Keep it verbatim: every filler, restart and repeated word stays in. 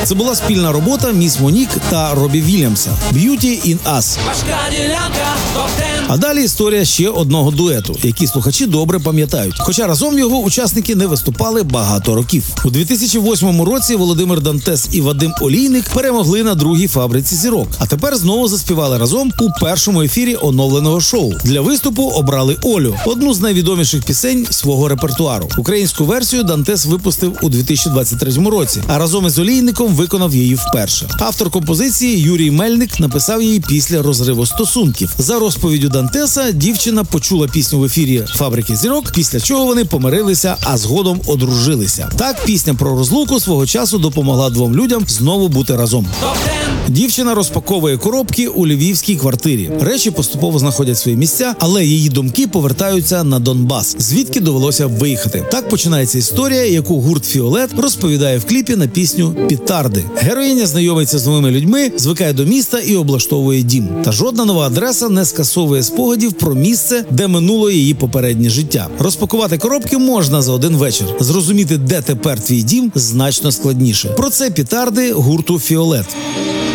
Це була спільна робота Міс Монік та Робі Вільямса «Beauty in Us». А далі історія ще одного дуету, який слухачі добре пам'ятають. Хоча разом його учасники не виступали багато років. У дві тисячі восьмому році Володимир Дантес і Вадим Олійник перемогли на другій фабриці зірок. А тепер знову заспівали разом у першому ефірі оновленого шоу. Для виступу обрали Олю, одну з найвідоміших пісень свого репертуару. Українську версію Дантес випустив у дві тисячі двадцять третьому році, а разом із Олійником виконав її вперше. Автор композиції Юрій Мельник написав її після розриву стосунків. За розповіддю Дантеса, дівчина почула пісню в ефірі «Фабрики зірок», після чого вони помирилися, а згодом одружилися. Так, пісня про розлуку свого часу допомогла двом людям знову бути разом. Дівчина розпаковує коробки у львівській квартирі. Речі поступово знаходять свої місця, але її думки повертаються на Донбас, звідки довелося виїхати. Так починається історія, яку гурт «Фіолет» розповідає в кліпі на пісню «Пітарди». Героїня знайомиться з новими людьми, звикає до міста і облаштовує дім. Та жодна нова адреса не скасовує спогадів про місце, де минуло її попереднє життя. Розпакувати коробки можна за один вечір. Зрозуміти, де тепер твій дім, значно складніше. Про це «Пітарди» гурту «Фіолет».